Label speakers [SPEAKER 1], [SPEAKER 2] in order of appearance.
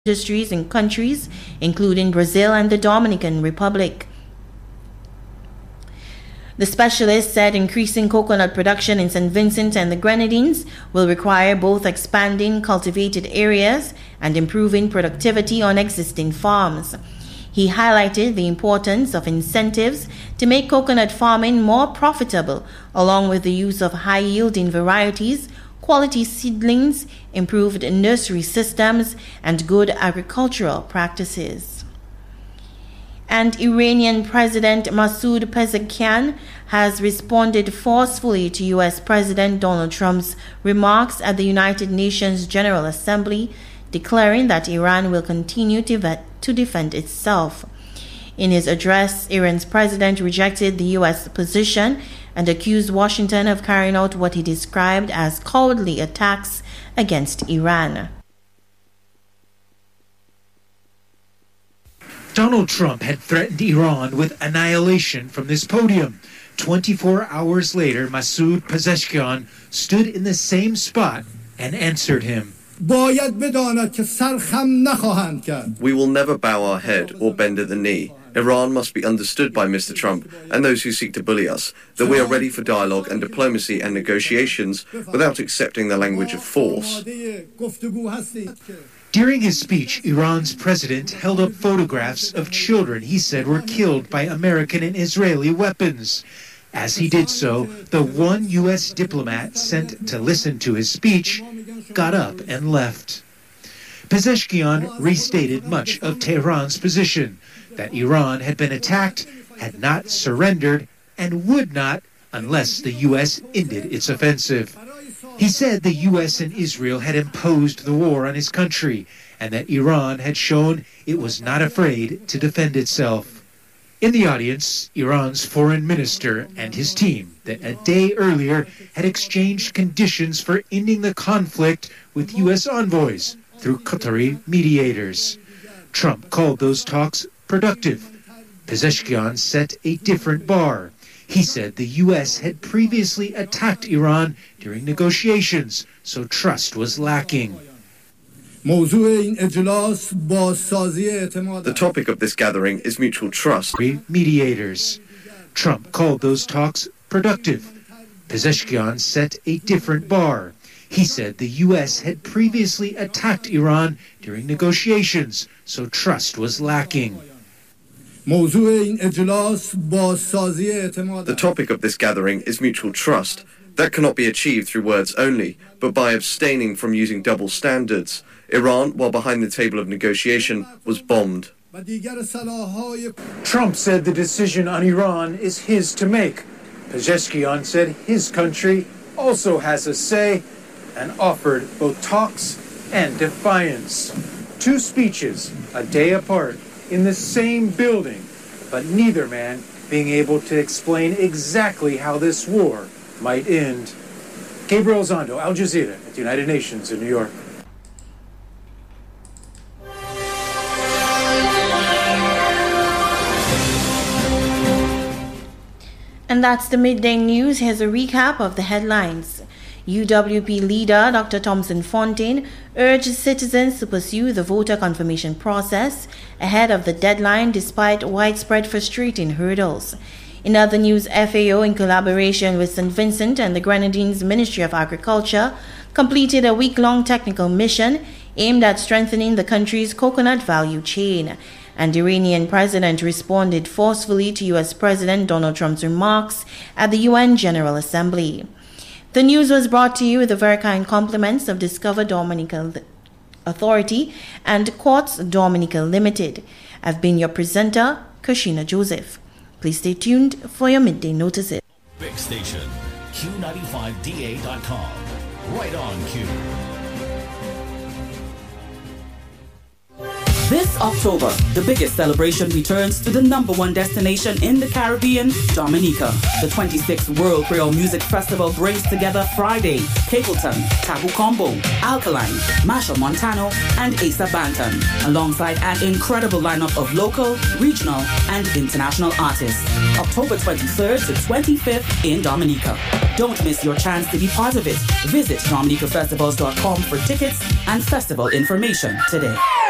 [SPEAKER 1] industries in countries including Brazil and the Dominican Republic. The specialist said increasing coconut production in St. Vincent and the Grenadines will require both expanding cultivated areas and improving productivity on existing farms. He highlighted the importance of incentives to make coconut farming more profitable, along with the use of high-yielding varieties, quality seedlings, improved nursery systems, and good agricultural practices. And Iranian President Masoud Pezeshkian has responded forcefully to U.S. President Donald Trump's remarks at the United Nations General Assembly, declaring that Iran will continue to defend itself. In his address, Iran's president rejected the U.S. position and accused Washington of carrying out what he described as cowardly attacks against Iran.
[SPEAKER 2] Donald Trump had threatened Iran with annihilation from this podium. 24 hours later, Masoud Pezeshkian stood in the same spot and answered him.
[SPEAKER 3] We will never bow our head or bend at the knee. Iran must be understood by Mr. Trump and those who seek to bully us, that we are ready for dialogue and diplomacy and negotiations without accepting the language of force.
[SPEAKER 2] During his speech, Iran's president held up photographs of children he said were killed by American and Israeli weapons. As he did so, the one U.S. diplomat sent to listen to his speech got up and left. Pezeshkian restated much of Tehran's position, that Iran had been attacked, had not surrendered, and would not unless the U.S. ended its offensive. He said the U.S. and Israel had imposed the war on his country, and that Iran had shown it was not afraid to defend itself. In the audience, Iran's foreign minister and his team that a day earlier had exchanged conditions for ending the conflict with U.S. envoys through Qatari mediators. Trump called those talks productive. Pezeshkian set a different bar. He said the U.S. had previously attacked Iran during negotiations, so trust was lacking.
[SPEAKER 3] The topic of this gathering is mutual trust.
[SPEAKER 2] Mediators. Trump called those talks productive. Pezeshkian set a different bar. He said the U.S. had previously attacked Iran during negotiations, so trust was lacking.
[SPEAKER 3] The topic of this gathering is mutual trust. That cannot be achieved through words only, but by abstaining from using double standards. Iran, while behind the table of negotiation, was bombed.
[SPEAKER 2] Trump said the decision on Iran is his to make. Pezeshkian said his country also has a say and offered both talks and defiance. Two speeches, a day apart, in the same building, but neither man being able to explain exactly how this war might end. Gabriel Zondo, Al Jazeera at the United Nations in New York.
[SPEAKER 1] And that's the midday news. Here's a recap of the headlines. UWP leader Dr. Thompson Fontaine urged citizens to pursue the voter confirmation process ahead of the deadline despite widespread frustrating hurdles. In other news, FAO, in collaboration with St. Vincent and the Grenadines Ministry of Agriculture, completed a week-long technical mission aimed at strengthening the country's coconut value chain. And Iranian president responded forcefully to U.S. President Donald Trump's remarks at the UN General Assembly. The news was brought to you with the very kind compliments of Discover Dominica Authority and Quartz Dominica Limited. I've been your presenter, Kushina Joseph. Please stay tuned for your midday notices.
[SPEAKER 4] Big station, Q95DA.com. Right on Q.
[SPEAKER 5] This October, the biggest celebration returns to the #1 destination in the Caribbean, Dominica. The 26th World Creole Music Festival brings together Friday, Capleton, Tabu Combo, Alkaline, Machel Montano, and Asa Banton, alongside an incredible lineup of local, regional, and international artists. October 23rd to 25th in Dominica. Don't miss your chance to be part of it. Visit DominicaFestivals.com for tickets and festival information today.